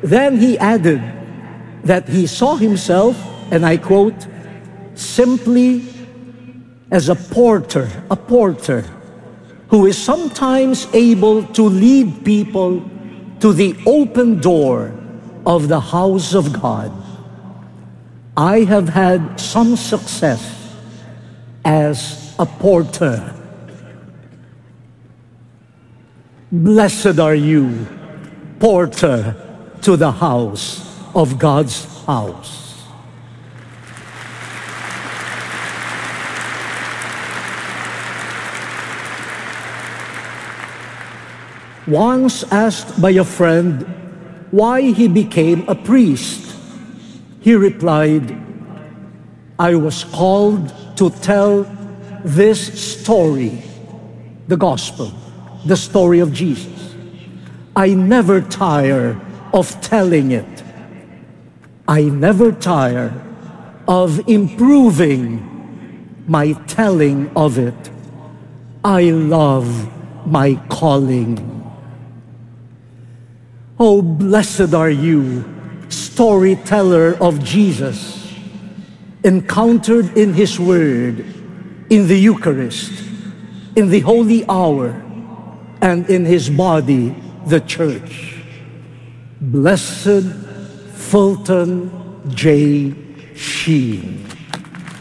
Then he added that he saw himself, and I quote, simply as a porter who is sometimes able to lead people to the open door of the house of God. I have had some success as a porter. Blessed are you, porter to the house of God's house. Once asked by a friend why he became a priest, he replied, I was called to tell this story, the gospel, the story of Jesus. I never tire of telling it. I never tire of improving my telling of it. I love my calling. Oh, blessed are you, storyteller of Jesus, encountered in His Word, in the Eucharist, in the Holy Hour, and in His body, the Church. Blessed Fulton J. Sheen.